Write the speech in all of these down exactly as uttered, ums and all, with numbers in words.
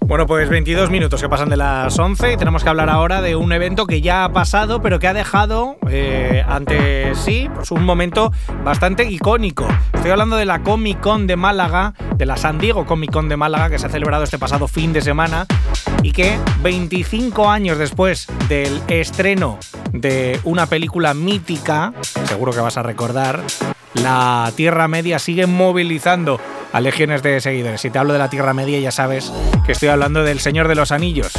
Bueno, pues veintidós minutos que pasan de las once y tenemos que hablar ahora de un evento que ya ha pasado, pero que ha dejado eh, ante sí pues un momento bastante icónico. Estoy hablando de la Comic Con de Málaga, de la San Diego Comic Con de Málaga, que se ha celebrado este pasado fin de semana y que veinticinco años después del estreno de una película mítica, seguro que vas a recordar, la Tierra Media sigue movilizando a legiones de seguidores. Si te hablo de la Tierra Media ya sabes que estoy hablando del Señor de los Anillos.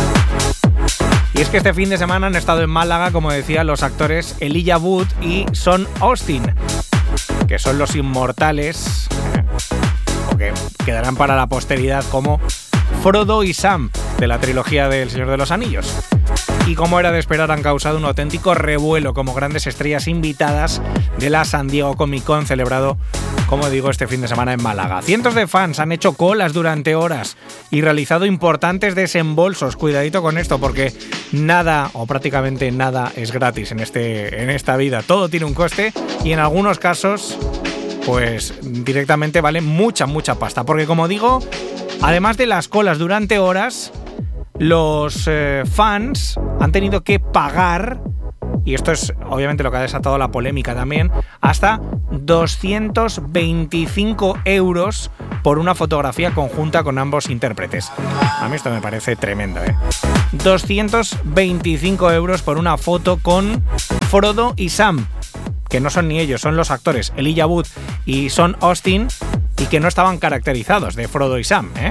Y es que este fin de semana han estado en Málaga, como decía, los actores Elijah Wood y Sean Astin, que son los inmortales, eh, o que quedarán para la posteridad como Frodo y Sam de la trilogía del Señor de los Anillos. Y como era de esperar, han causado un auténtico revuelo como grandes estrellas invitadas de la San Diego Comic Con, celebrado, como digo, este fin de semana en Málaga. Cientos de fans han hecho colas durante horas y realizado importantes desembolsos. Cuidadito con esto, porque nada, o prácticamente nada, es gratis en, este, en esta vida. Todo tiene un coste y en algunos casos, pues directamente vale mucha, mucha pasta. Porque como digo, además de las colas durante horas, los eh, fans han tenido que pagar, y esto es obviamente lo que ha desatado la polémica también, hasta doscientos veinticinco euros por una fotografía conjunta con ambos intérpretes. A mí esto me parece tremendo, ¿eh? doscientos veinticinco euros por una foto con Frodo y Sam, que no son ni ellos, son los actores Elijah Wood y Sean Astin, y que no estaban caracterizados de Frodo y Sam, ¿eh?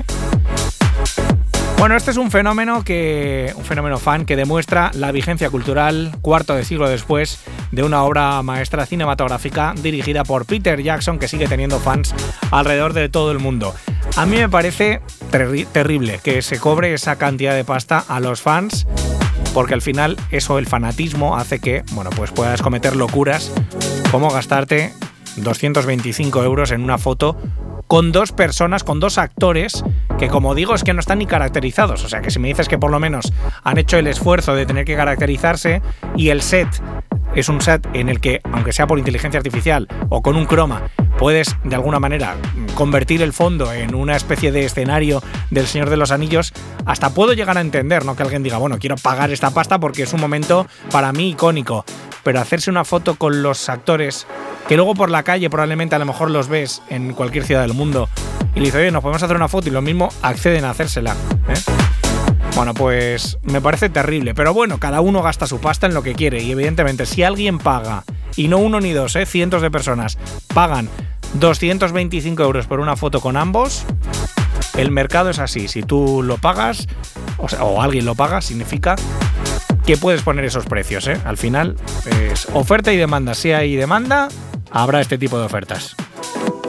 Bueno, este es un fenómeno que un fenómeno fan que demuestra la vigencia cultural cuarto de siglo después de una obra maestra cinematográfica dirigida por Peter Jackson, que sigue teniendo fans alrededor de todo el mundo. A mí me parece terri- terrible que se cobre esa cantidad de pasta a los fans, porque al final eso, el fanatismo, hace que, bueno, pues puedas cometer locuras como gastarte doscientos veinticinco euros en una foto con dos personas, con dos actores que, como digo, es que no están ni caracterizados. O sea, que si me dices que por lo menos han hecho el esfuerzo de tener que caracterizarse y el set es un set en el que, aunque sea por inteligencia artificial o con un croma, puedes de alguna manera convertir el fondo en una especie de escenario del Señor de los Anillos, hasta puedo llegar a entender, ¿no? Que alguien diga, bueno, quiero pagar esta pasta porque es un momento para mí icónico, pero hacerse una foto con los actores que luego por la calle probablemente a lo mejor los ves en cualquier ciudad del mundo y le dices, oye, nos podemos hacer una foto, y lo mismo acceden a hacérsela, ¿eh? Bueno, pues me parece terrible, pero bueno, cada uno gasta su pasta en lo que quiere, y evidentemente si alguien paga, y no uno ni dos, ¿eh? cientos de personas pagan doscientos veinticinco euros por una foto con ambos, el mercado es así. Si tú lo pagas, o, sea, o alguien lo paga, significa que puedes poner esos precios, ¿eh? Al final es oferta y demanda. Si hay demanda, habrá este tipo de ofertas.